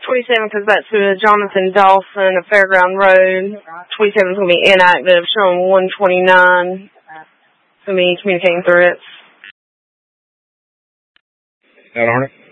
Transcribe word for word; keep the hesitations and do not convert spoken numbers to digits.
twenty-seven goes back to Jonathan Dawson of Fairground Road. twenty-seven is going to be inactive, showing one twenty-nine. It's going to be communicating threats. That Arnie?